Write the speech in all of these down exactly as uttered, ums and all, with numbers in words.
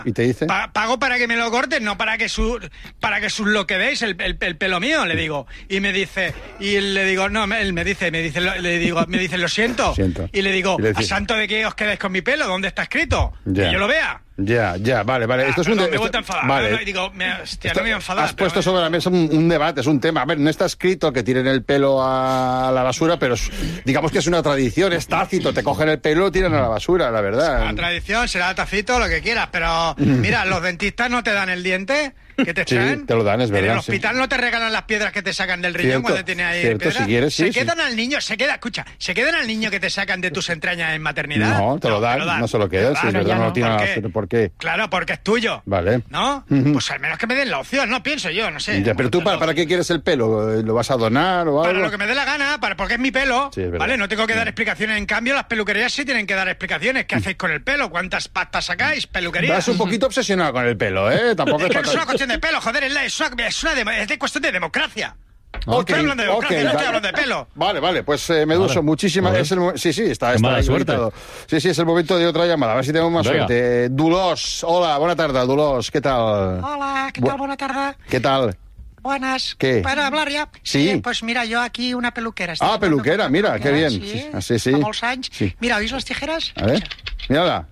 ¿Y te dice? Pa- pago para que me lo cortes, no para que su, para que sus lo que veis el, el, el pelo mío, le digo. Y me dice, y le digo, no, me- él me dice, me dice, lo- le digo, me dice, lo siento. Siento. Y le digo, Y le ¿a dices- santo de que os quedáis con mi pelo? ¿Dónde está escrito? Ya. Que yo lo vea. Ya, ya, vale, vale. Ah, esto es un... perdón, de- me he esto- vuelto a enfadar. Vale. No, no, y digo, me, hostia, Esto- no me voy a enfadar. Has puesto pero- sobre la mesa un, un debate, es un tema. A ver, no está escrito que tiren el pelo a la basura, pero es- digamos que es una tradición, es tácito. Te cogen el pelo y tiran a la basura, la verdad. La tradición será tacito, lo que quieras, pero mira, los dentistas no te dan el diente que te Sí, extraen. te lo dan, es En verdad, el hospital no te regalan las piedras que te sacan del riñón Cierto, cuando tienes ahí cierto, piedras. si quieres, sí, se sí. quedan al niño, se queda, escucha, se quedan al niño que te sacan de tus entrañas en maternidad. No, te lo dan, no se lo quedas, si es Ah, verdad, no lo tiran a ¿Por la qué? basura. ¿Por qué? Claro, porque es tuyo. Vale. ¿No? Ujú. Pues al menos que me den la opción, no pienso yo, no sé. Ya, pero tú, ¿para, ¿para qué quieres el pelo? ¿Lo vas a donar o algo? Para lo que me dé la gana, para, porque es mi pelo, Sí, es verdad. ¿vale? No tengo que dar explicaciones. En cambio, las peluquerías sí tienen que dar explicaciones. ¿Qué hacéis con el pelo? ¿Cuántas pastas sacáis? Peluquerías. Vas un poquito obsesionado con el pelo, ¿eh? Tampoco Es que es no es una cuestión de pelo, joder, es, la- es una, es una demo- es de cuestión de democracia. Ok, Estoy hablando de democracia, ok, no estoy vale. hablando de pelo. Vale, vale, pues eh, Meduso, Vale. muchísimas Joder. es el mo- Sí, sí, está, Qué está mala suerte. habilitado. Sí, sí, es el momento de otra llamada. A ver si tenemos más Venga. suerte. Dulos, hola, buena tarde, Dulos, ¿qué tal? Hola, ¿qué Bu- tal? Buena tarde. ¿Qué tal? Buenas. ¿Qué? ¿Para hablar ya? Sí. Pues mira, yo aquí una peluquera. Ah, peluquera, mira, qué bien. Sí, Sí, ah, sí, sí. Fa molts anys. Sí. Mira, ¿veis las tijeras? A ver, mírala.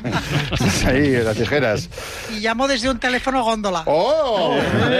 Ahí, las tijeras. Y llamo desde un teléfono góndola. ¡Oh!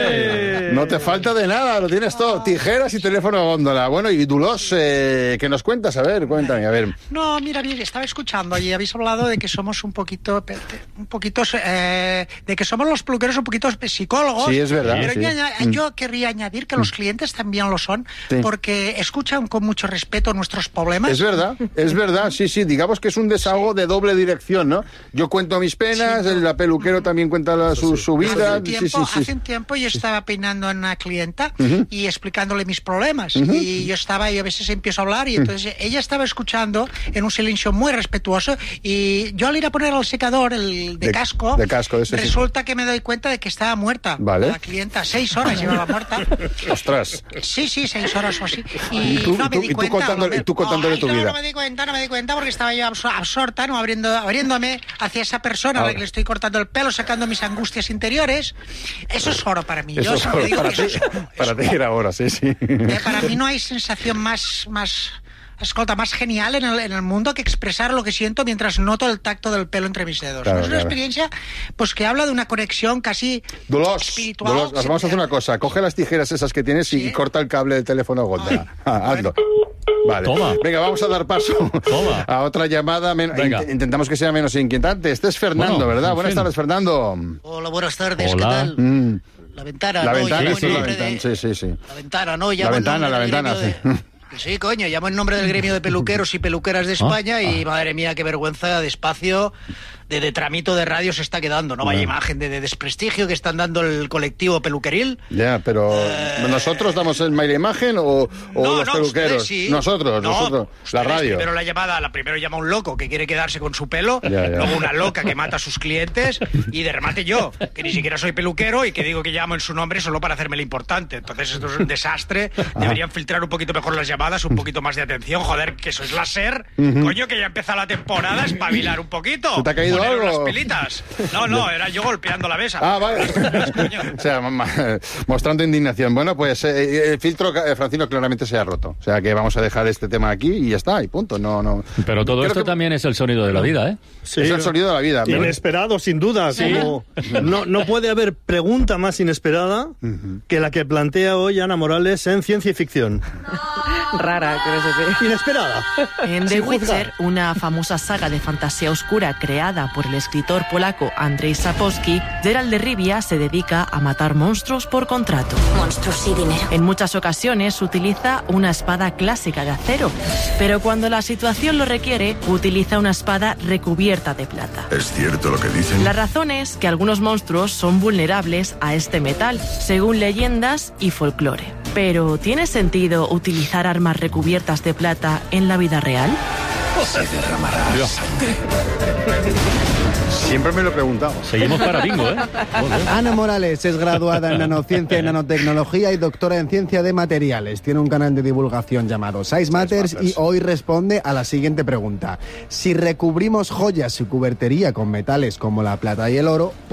No te falta de nada, lo tienes todo. Tijeras y teléfono góndola. Bueno, y Dulos, eh, ¿qué nos cuentas? A ver, cuéntame, a ver. No, mira, bien, estaba escuchando y habéis hablado de que somos un poquito, un poquito, eh, de que somos los peluqueros un poquito psicólogos. Sí, es verdad, Pero sí. yo, aña- yo querría añadir que los clientes también lo son, Sí. porque escuchan con mucho respeto nuestros problemas. Es verdad, es verdad, sí, sí, digamos que es un desahogo de doble dirección, ¿no? Yo cuento mis penas, Sí. el la peluquero también cuenta la- su, su vida. Hace un Sí, tiempo, sí, sí. hace un tiempo yo estaba peinando a una clienta y explicándole mis problemas. Y yo estaba, y a veces empiezo a hablar y entonces ella estaba escuchando en un silencio muy respetuoso y yo al ir a poner el secador, el de, De- casco, de casco, ese sí. resulta que me doy cuenta de que estaba muerta. Vale. La clienta, seis horas llevaba muerta. Ostras. Sí, sí, seis horas o así. Y, Y tú- no y me tú- di y tú cuenta. contándole- no, y tú contándole Ay, tu no, vida. No me di cuenta, no me di cuenta porque estaba yo absor- absorta, ¿no? Abriendo, abriéndome hacia esa persona a la Ahora. que le estoy cortando el pelo, sacando mis angustias interiores. Eso es oro para mí. Eso Yo es siempre oro digo para que eso ti, es oro. para ti era ahora, sí, sí. Eh, para mí no hay sensación más, más, escolta, más genial en el, en el mundo que expresar lo que siento mientras noto el tacto del pelo entre mis dedos. Claro, Es una claro. experiencia pues que habla de una conexión casi Dulos, espiritual. Dulos, vamos a hacer una cosa. Coge las tijeras esas que tienes y, Sí. y corta el cable del teléfono Gonda. Ah, hazlo. Vale. Toma. Venga, vamos a dar paso Toma. a otra llamada. Men- Venga. int- intentamos que sea menos inquietante. Este es Fernando, Bueno, ¿verdad? en Buenas fin. tardes, Fernando. Hola, buenas tardes, Hola. ¿qué tal? Mm, La ventana, la ¿no? ventana, Llamo sí, en la nombre ventana, de- sí, sí, sí. La ventana, ¿no? La Llamo en ventana, nombre la del ventana, gremio sí. de- Sí, coño, llamo en nombre del gremio de peluqueros y peluqueras de España y madre mía, qué vergüenza de espacio, de, de tramito de radio se está quedando, no vaya Bueno. imagen de, de desprestigio que están dando el colectivo peluqueril. Ya, pero ¿nosotros damos el mail imagen o, o No, los no, peluqueros? ustedes sí. Nosotros, No, nosotros. La ustedes radio. Primero la llamada, la primero llama un loco que quiere quedarse con su pelo, Ya, ya. luego una loca que mata a sus clientes y de remate yo, que ni siquiera soy peluquero y que digo que llamo en su nombre solo para hacerme lo importante. Entonces esto es un desastre. Deberían filtrar un poquito mejor las llamadas, un poquito más de atención. Joder, que sois la SER. Coño, que ya empieza la temporada, espabilar un poquito. ¿Se te ha caído Poneros algo? las pelitas. No, no, era yo golpeando la mesa. Ah, vale. Coño. O sea, ma- ma- mostrando indignación. Bueno, pues eh, el filtro, eh, Francino, claramente se ha roto. O sea, que vamos a dejar este tema aquí y ya está, y punto. No, no. Pero todo Creo esto que también es el sonido de la vida, ¿eh? Sí, es el sonido de la vida. Pero- inesperado, sin duda. Como no, no puede haber pregunta más inesperada que la que plantea hoy Ana Morales en Ciencia y Ficción. Rara, quieres decir. Inesperada. En The Sin juzgar. Witcher, una famosa saga de fantasía oscura creada por el escritor polaco Andrzej Sapkowski, Geralt de Rivia se dedica a matar monstruos por contrato. Monstruos y dinero. En muchas ocasiones utiliza una espada clásica de acero, pero cuando la situación lo requiere, utiliza una espada recubierta de plata. ¿Es cierto lo que dicen? La razón es que algunos monstruos son vulnerables a este metal, según leyendas y folclore. Pero, ¿tiene sentido utilizar armas recubiertas de plata en la vida real? Se derramará Dios. sangre. Siempre me lo he preguntado. Seguimos para bingo, ¿eh? Joder. Ana Morales es graduada en nanociencia y nanotecnología y doctora en ciencia de materiales. Tiene un canal de divulgación llamado Size Matters, Size Matters y hoy responde a la siguiente pregunta. Si recubrimos joyas y cubertería con metales como la plata y el oro,